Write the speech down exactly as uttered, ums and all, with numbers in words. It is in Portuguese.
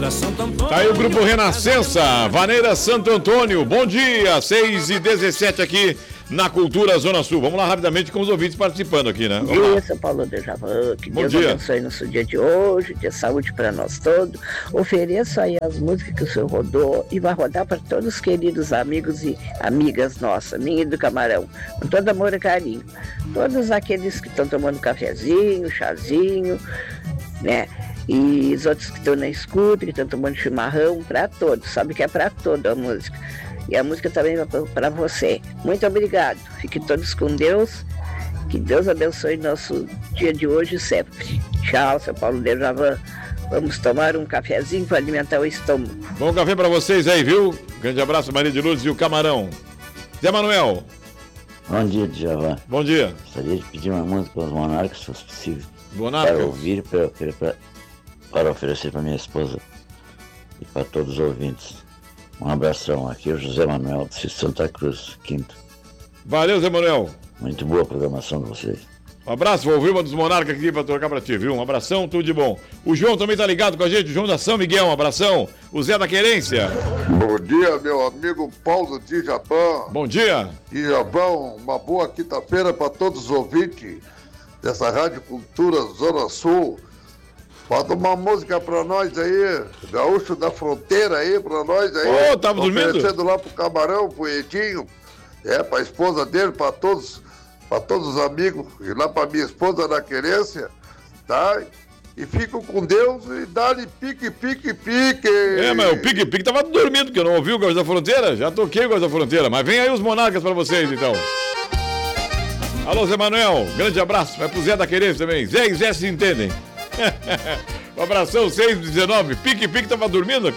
Tá aí o Grupo Renascença, Vaneira Santo Antônio. Bom dia, seis e dezessete aqui na Cultura Zona Sul. Vamos lá rapidamente com os ouvintes participando aqui, né? Bom dia, São Paulo de Javan. Que Bom Deus dia. abençoe nosso dia de hoje, de saúde para nós todos. Ofereço aí as músicas que o senhor rodou e vai rodar para todos os queridos amigos e amigas nossas, minha e do Camarão, com todo amor e carinho. Todos aqueles que estão tomando cafezinho, chazinho, né? E os outros que estão na escuta, que estão tomando chimarrão, para todos. Sabe que é para todo a música. E a música também vai para você. Muito obrigado. Fiquem todos com Deus. Que Deus abençoe nosso dia de hoje e sempre. Tchau, São Paulo de Javan. Vamos tomar um cafezinho para alimentar o estômago. Bom café para vocês aí, viu? Grande abraço, Maria de Lourdes e o Camarão. Zé Manuel. Bom dia, Djavan. Bom dia. Gostaria de pedir uma música para os Monarcas, se fosse possível. Monarcas. Para ouvir, para, para, para oferecer para minha esposa e para todos os ouvintes. Um abração. Aqui é o José Manuel, de Santa Cruz, Quinto. Valeu, Zé Manuel. Muito boa a programação de vocês. Um abraço, vou ouvir uma dos Monarcas aqui para trocar para ti, viu? Um abração, tudo de bom. O João também tá ligado com a gente, o João da São Miguel, um abração. O Zé da Querência. Bom dia, meu amigo Paulo de Japão. Bom dia. De Japão, uma boa quinta-feira para todos os ouvintes dessa Rádio Cultura Zona Sul. Bota uma música pra nós aí, Gaúcho da Fronteira aí, pra nós aí. Ô, tava dormindo? Oferecendo lá pro Camarão, pro Edinho, é, pra esposa dele, pra todos, pra todos os amigos, e lá pra minha esposa na Querência, tá? E fico com Deus e dá-lhe pique, pique, pique. É, mas o Pique Pique tava dormindo, porque eu não ouvi o Gaúcho da Fronteira. Já toquei o Gaúcho da Fronteira, mas vem aí os Monarcas pra vocês, então. Alô, Zé Manuel, grande abraço. Vai pro Zé da Querência também. Zé e Zé se entendem. Um abração, seis e dezenove. Pique Pique tava dormindo aqui.